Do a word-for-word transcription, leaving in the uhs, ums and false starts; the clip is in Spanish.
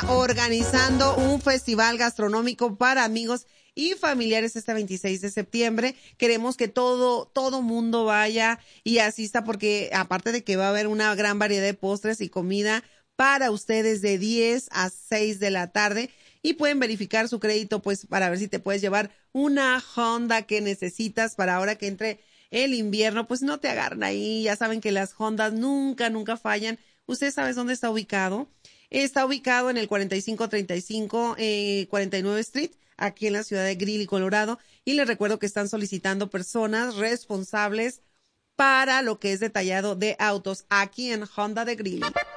organizando un festival gastronómico para amigos y familiares este veintiséis de septiembre. Queremos que todo, todo mundo vaya y asista porque aparte de que va a haber una gran variedad de postres y comida para ustedes de diez a seis de la tarde y pueden verificar su crédito pues para ver si te puedes llevar una Honda que necesitas para ahora que entre el invierno, pues no te agarran ahí. Ya saben que las Hondas nunca, nunca fallan. ¿Usted sabe dónde está ubicado? Está ubicado en el cuarenta y cinco treinta y cinco, eh, cuarenta y nueve Street, aquí en la ciudad de Greeley, Colorado. Y les recuerdo que están solicitando personas responsables para lo que es detallado de autos aquí en Honda de Greeley.